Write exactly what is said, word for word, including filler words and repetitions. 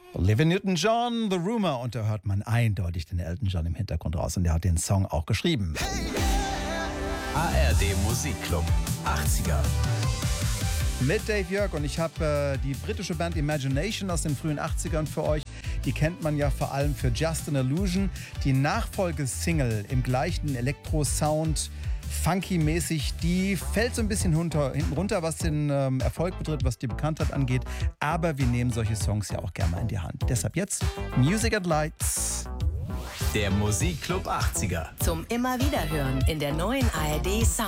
Olivia Newton-John, The Rumor, und da hört man eindeutig den Elton John im Hintergrund raus, und der hat den Song auch geschrieben. A R D Musikclub achtziger. Mit Dave Jörg, und ich habe äh, die britische Band Imagination aus den frühen achtzigern für euch. Die kennt man ja vor allem für Just an Illusion. Die Nachfolgesingle im gleichen Elektro-Sound, funky-mäßig, die fällt so ein bisschen runter, hinten runter, was den ähm, Erfolg betrifft, was die Bekanntheit angeht. Aber wir nehmen solche Songs ja auch gerne mal in die Hand. Deshalb jetzt Music and Lights. Der Musikclub achtziger. Zum immer wieder hören in der neuen A R D Sound.